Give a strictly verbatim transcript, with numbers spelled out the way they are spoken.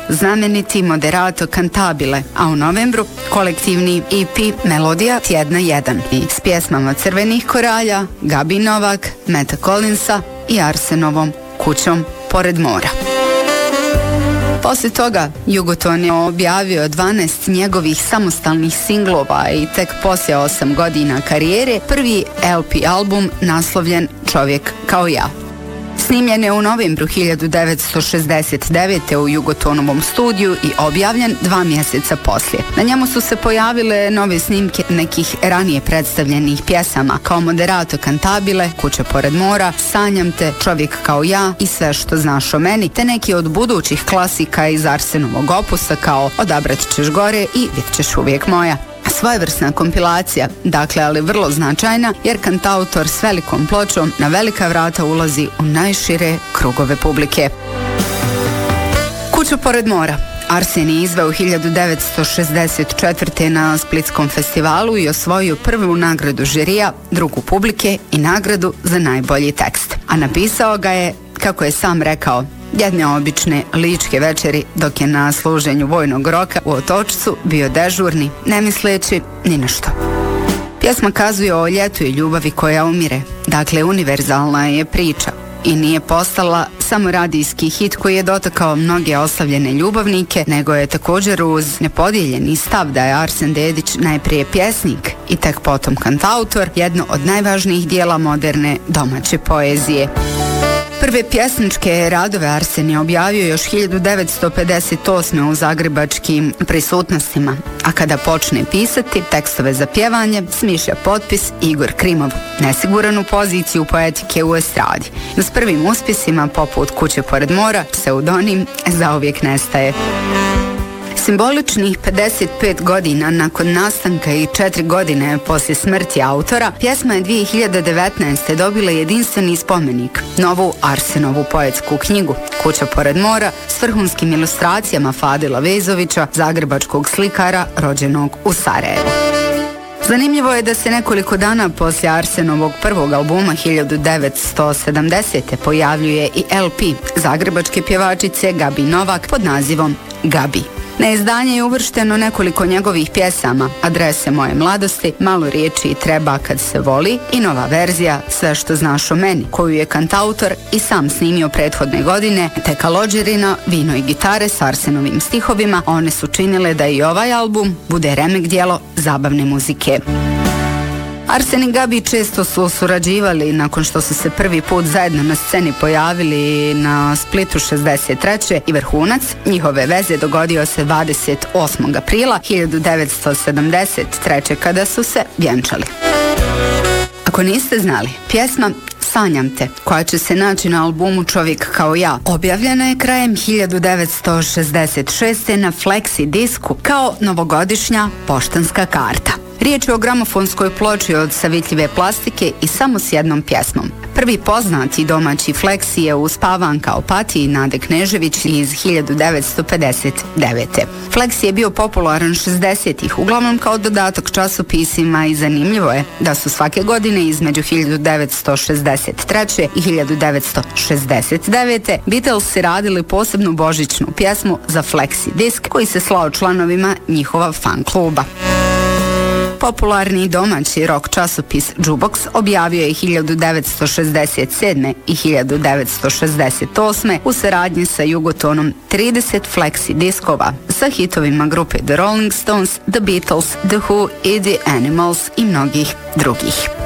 znameniti Moderato Cantabile, a u novembru kolektivni E P Melodija tjedna jedan s pjesmama Crvenih koralja, Gabi Novak, Meta Collinsa i Arsenovom Kućom pored mora. Poslije toga Jugoton je objavio dvanaest njegovih samostalnih singlova i tek poslije osam godina karijere prvi L P album naslovljen Čovjek kao ja. Snimljen je u novembru hiljadu devetsto šezdeset devete. u Jugotonovom studiju i objavljen dva mjeseca poslije. Na njemu su se pojavile nove snimke nekih ranije predstavljenih pjesama kao Moderato Cantabile, Kuća pored mora, Sanjam te, Čovjek kao ja i Sve što znaš o meni, te neki od budućih klasika iz Arsenovog opusa kao Odabrat ćeš gore i Bit ćeš uvijek moja. Svojevrsna kompilacija, dakle, ali vrlo značajna, jer kantautor s velikom pločom na velika vrata ulazi u najšire krugove publike. Kuću pored mora Arsen je izveo hiljadu devetsto šezdeset četvrte. na Splitskom festivalu i osvojio prvu nagradu žirija, drugu publike i nagradu za najbolji tekst. A napisao ga je, kako je sam rekao, jedne obične ličke večeri dok je na služenju vojnog roka u Otočcu bio dežurni, ne misleći ni na što. Pjesma kazuje o ljetu i ljubavi koja umire, dakle univerzalna je priča i nije postala samo radijski hit koji je dotakao mnoge ostavljene ljubavnike, nego je također uz nepodijeljeni stav da je Arsen Dedić najprije pjesnik i tek potom kantautor, jedno od najvažnijih dijela moderne domaće poezije. Prve pjesničke radove Arsen je objavio još hiljadu devetsto pedeset osme. u zagrebačkim prisutnostima, a kada počne pisati tekstove za pjevanje, smišlja potpis Igor Krimov, nesiguran u poziciju poetike u estradi. S prvim uspjesima poput Kuće pored mora, pseudonim zauvijek nestaje. Simboličnih pedeset pet godina nakon nastanka i četiri godine poslije smrti autora, pjesma je dvije hiljade devetnaeste. dobila jedinstveni spomenik, novu Arsenovu poetsku knjigu Kuća pored mora s vrhunskim ilustracijama Fadila Vezovića, zagrebačkog slikara rođenog u Sarajevu. Zanimljivo je da se nekoliko dana poslije Arsenovog prvog albuma hiljadu devetsto sedamdesete. pojavljuje i L P zagrebačke pjevačice Gabi Novak pod nazivom Gabi. Na izdanje je uvršteno nekoliko njegovih pjesama, Adrese moje mladosti, Malo riječi i treba kad se voli i nova verzija Sve što znaš o meni, koju je kantautor i sam snimio prethodne godine, te Kalođerina, vino i gitare s Arsenovim stihovima, one su činile da i ovaj album bude remek dijelo zabavne muzike. Arsen i Gabi često su surađivali nakon što su se prvi put zajedno na sceni pojavili na Splitu šezdeset treće. i vrhunac njihove veze dogodio se dvadeset osmog aprila hiljadu devetsto sedamdeset treće. kada su se vjenčali. Ako niste znali, pjesma Sanjam te, koja će se naći na albumu Čovjek kao ja, objavljena je krajem hiljadu devetsto šezdeset šeste. na Flexi disku kao novogodišnja poštanska karta. Riječ je o gramofonskoj ploči od savitljive plastike i samo s jednom pjesmom. Prvi poznati domaći Flexi je Uspavanka o patiji Nade Knežević iz hiljadu devetsto pedeset devete. Flexi je bio popularan šezdesetih, uglavnom kao dodatak časopisima, i zanimljivo je da su svake godine između hiljadu devetsto šezdeset treće. i hiljadu devetsto šezdeset devete. Beatlesi radili posebnu božićnu pjesmu za Flexi disk koji se slao članovima njihova fan kluba. Popularni domaći rock časopis Jukebox objavio je hiljadu devetsto šezdeset sedme. i hiljadu devetsto šezdeset osme. u saradnji sa Jugotonom trideset Flexi diskova sa hitovima grupe The Rolling Stones, The Beatles, The Who i The Animals i mnogih drugih.